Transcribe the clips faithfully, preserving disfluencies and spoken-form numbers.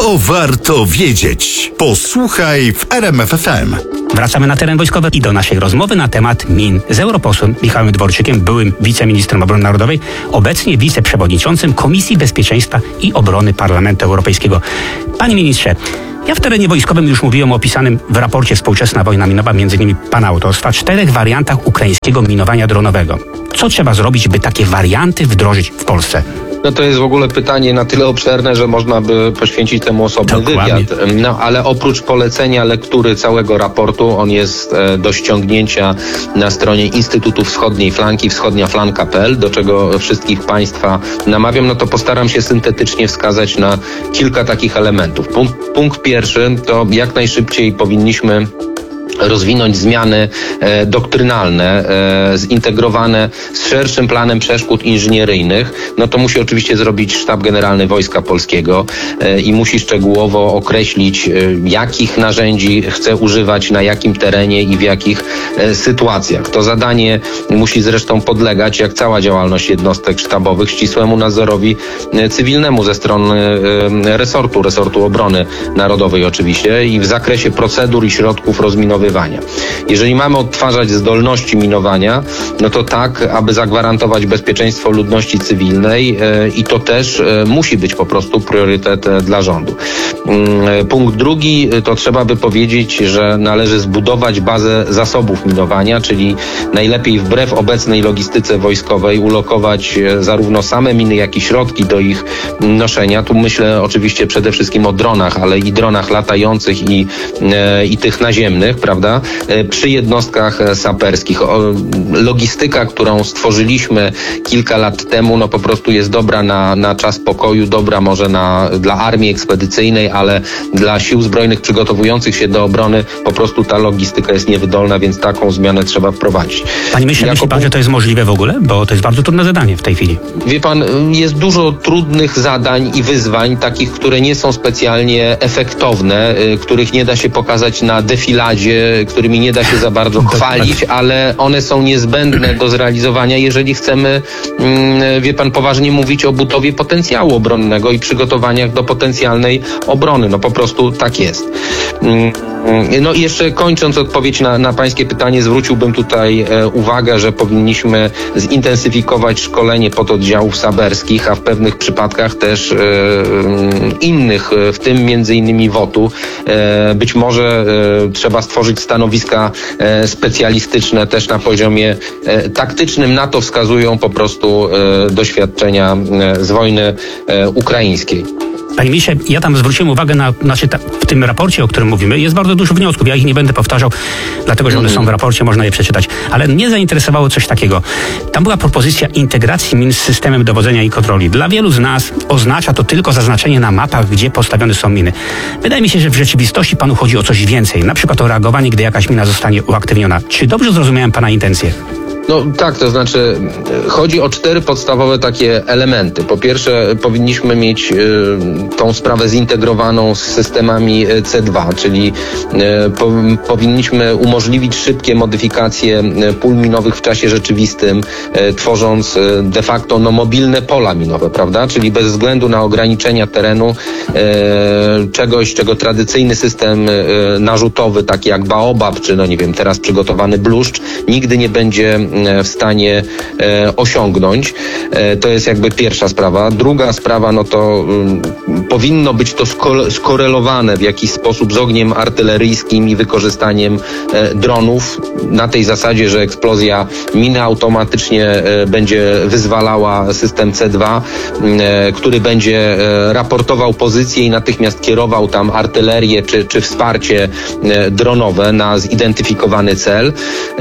To warto wiedzieć. Posłuchaj w R M F F M. Wracamy na teren wojskowy i do naszej rozmowy na temat min z europosłem Michałem Dworczykiem, byłym wiceministrem obrony narodowej, obecnie wiceprzewodniczącym Komisji Bezpieczeństwa i Obrony Parlamentu Europejskiego. Panie ministrze, ja w terenie wojskowym już mówiłem o opisanym w raporcie Współczesna wojna minowa, między innymi pana autorstwa, czterech wariantach ukraińskiego minowania dronowego. Co trzeba zrobić, by takie warianty wdrożyć w Polsce? No to jest w ogóle pytanie na tyle obszerne, że można by poświęcić temu osobny wywiad. No ale oprócz polecenia lektury całego raportu, on jest e, do ściągnięcia na stronie Instytutu Wschodniej Flanki, wschodnia flanka kropka p l, do czego wszystkich Państwa namawiam, no to postaram się syntetycznie wskazać na kilka takich elementów. Punkt, punkt pierwszy to jak najszybciej powinniśmy rozwinąć zmiany e, doktrynalne, e, zintegrowane z szerszym planem przeszkód inżynieryjnych. No to musi oczywiście zrobić Sztab Generalny Wojska Polskiego e, i musi szczegółowo określić, e, jakich narzędzi chce używać, na jakim terenie i w jakich e, sytuacjach. To zadanie musi zresztą podlegać, jak cała działalność jednostek sztabowych, ścisłemu nadzorowi e, cywilnemu ze strony e, resortu, resortu obrony narodowej oczywiście, i w zakresie procedur i środków rozminowywania. Jeżeli mamy odtwarzać zdolności minowania, no to tak, aby zagwarantować bezpieczeństwo ludności cywilnej e, i to też e, musi być po prostu priorytet e, dla rządu. E, punkt drugi, to trzeba by powiedzieć, że należy zbudować bazę zasobów minowania, czyli najlepiej wbrew obecnej logistyce wojskowej ulokować e, zarówno same miny, jak i środki do ich noszenia. Tu myślę oczywiście przede wszystkim o dronach, ale i dronach latających i, e, i tych naziemnych, prawda? Przy jednostkach saperskich. Logistyka, którą stworzyliśmy kilka lat temu, no po prostu jest dobra na, na czas pokoju, dobra może na, dla armii ekspedycyjnej, ale dla sił zbrojnych przygotowujących się do obrony po prostu ta logistyka jest niewydolna, więc taką zmianę trzeba wprowadzić. Panie myśli, myśli pan, że to jest możliwe w ogóle? Bo to jest bardzo trudne zadanie w tej chwili. Wie pan, jest dużo trudnych zadań i wyzwań, takich, które nie są specjalnie efektowne, których nie da się pokazać na defiladzie, którymi nie da się za bardzo chwalić, ale one są niezbędne do zrealizowania, jeżeli chcemy, wie pan, poważnie mówić o budowie potencjału obronnego i przygotowaniach do potencjalnej obrony. No po prostu tak jest. No i jeszcze kończąc odpowiedź na, na pańskie pytanie, zwróciłbym tutaj e, uwagę, że powinniśmy zintensyfikować szkolenie pododdziałów saberskich, a w pewnych przypadkach też e, innych, w tym między innymi wotu. E, być może e, trzeba stworzyć stanowiska e, specjalistyczne też na poziomie e, taktycznym. Na to wskazują po prostu e, doświadczenia e, z wojny e, ukraińskiej. Panie ministrze, ja tam zwróciłem uwagę na, znaczy ta, w tym raporcie, o którym mówimy, jest bardzo dużo wniosków. Ja ich nie będę powtarzał, dlatego że one są w raporcie, można je przeczytać. Ale mnie zainteresowało coś takiego. Tam była propozycja integracji min z systemem dowodzenia i kontroli. Dla wielu z nas oznacza to tylko zaznaczenie na mapach, gdzie postawione są miny. Wydaje mi się, że w rzeczywistości panu chodzi o coś więcej. Na przykład o reagowanie, gdy jakaś mina zostanie uaktywniona. Czy dobrze zrozumiałem pana intencje? No tak, to znaczy chodzi o cztery podstawowe takie elementy. Po pierwsze, powinniśmy mieć y, tą sprawę zintegrowaną z systemami C dwa, czyli y, po, powinniśmy umożliwić szybkie modyfikacje pól minowych w czasie rzeczywistym, y, tworząc y, de facto no, mobilne pola minowe, prawda? Czyli bez względu na ograniczenia terenu, y, czegoś, czego tradycyjny system y, narzutowy, taki jak Baobab, czy no nie wiem, teraz przygotowany Bluszcz, nigdy nie będzie w stanie e, osiągnąć. E, to jest jakby pierwsza sprawa. Druga sprawa, no to y, powinno być to sko- skorelowane w jakiś sposób z ogniem artyleryjskim i wykorzystaniem e, dronów na tej zasadzie, że eksplozja miny automatycznie e, będzie wyzwalała system C dwa, e, który będzie e, raportował pozycję i natychmiast kierował tam artylerię czy, czy wsparcie e, dronowe na zidentyfikowany cel.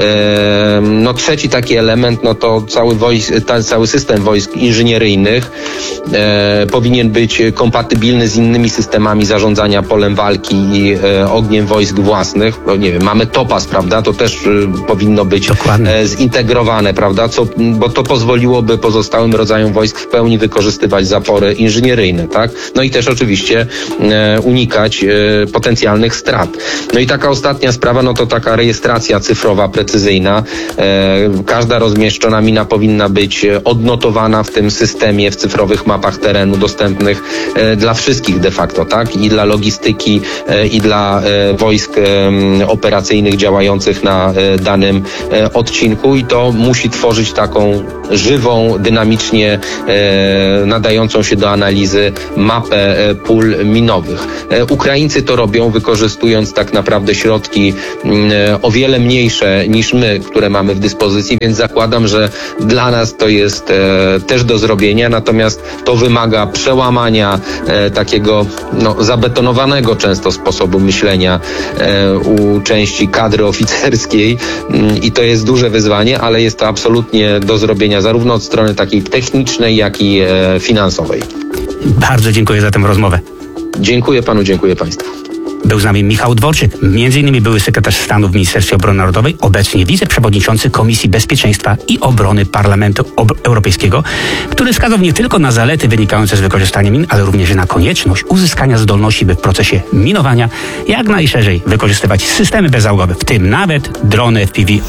E, no trzeci taki element, no to cały, wojsk, ta, cały system wojsk inżynieryjnych e, powinien być kompatybilny z innymi systemami zarządzania polem walki i e, ogniem wojsk własnych. No, nie wiem, mamy Topaz, prawda? To też e, powinno być e, zintegrowane, prawda? Co, bo to pozwoliłoby pozostałym rodzajom wojsk w pełni wykorzystywać zapory inżynieryjne, tak? No i też oczywiście e, unikać e, potencjalnych strat. No i taka ostatnia sprawa, no to taka rejestracja cyfrowa, precyzyjna. E, każda rozmieszczona mina powinna być odnotowana w tym systemie, w cyfrowych mapach terenu dostępnych dla wszystkich de facto, tak? I dla logistyki, i dla wojsk operacyjnych działających na danym odcinku i to musi tworzyć taką żywą, dynamicznie nadającą się do analizy mapę pól minowych. Ukraińcy to robią, wykorzystując tak naprawdę środki o wiele mniejsze niż my, które mamy w dyspozycji, więc zakładam, że dla nas to jest też do zrobienia, natomiast to wymaga przełamania takiego no, zabetonowanego często sposobu myślenia u części kadry oficerskiej i to jest duże wyzwanie, ale jest to absolutnie do zrobienia zarówno od strony takiej technicznej, jak i finansowej. Bardzo dziękuję za tę rozmowę. Dziękuję panu, dziękuję państwu. Był z nami Michał Dworczyk, między innymi były sekretarz stanu w Ministerstwie Obrony Narodowej, obecnie wiceprzewodniczący Komisji Bezpieczeństwa i Obrony Parlamentu Europejskiego, który wskazał nie tylko na zalety wynikające z wykorzystania min, ale również na konieczność uzyskania zdolności, by w procesie minowania jak najszerzej wykorzystywać systemy bezzałogowe, w tym nawet drony F P V.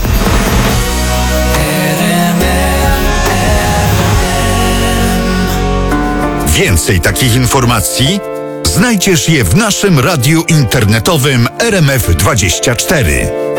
Więcej takich informacji znajdziesz je w naszym radiu internetowym R M F dwadzieścia cztery.